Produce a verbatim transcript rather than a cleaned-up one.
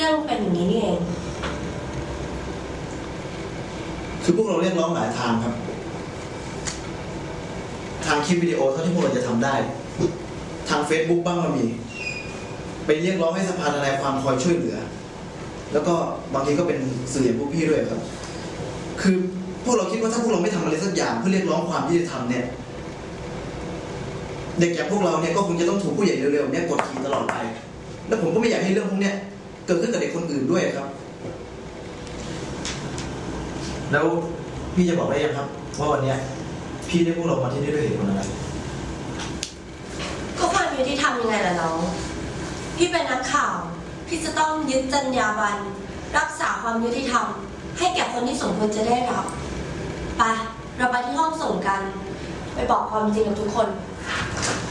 รื่องเป็นอย่างนี้นี่เองคือพวกเราเรียกร้องหลายทางครับทางคลิปวิดีโอเท่าที่พวกเราจะทำได้ทาง Facebook บ้างก็มีไปเรียกร้องให้สภาทนายความคอยช่วยเหลือแล้วก็บางทีก็เป็นสื่ออย่างพวกพี่ด้วยครับคือพวกเราคิดว่าถ้าพวกเราไม่ทำอะไรสักอย่างเพื่อเรียกร้องความยุติธรรมเนี่ยเด็กอย่างพวกเราเนี่ยก็คงจะต้องถูกผู้ใหญ่เร็วๆเนี่ยกดขี่ตลอดไปแล้วผมก็ไม่อยากให้เรื่องพวกเนี้ยเกิดขึ้นกับเด็กคนอื่นด้วยครับแล้วพี่จะบอกได้ยังครับว่าวันนี้พี่ได้พวกเรามาที่นี่ด้วยเหตุผลอะไรก็ความยุติธรรมยังไงล่ะน้องพี่เป็นนักข่าวพี่จะต้องยึดจรรยาบรรณรักษาความยุติธรรมให้แก่คนที่สมควรจะได้รับไปเราไปที่ห้องส่งกันไปบอกความจริงกับทุกคน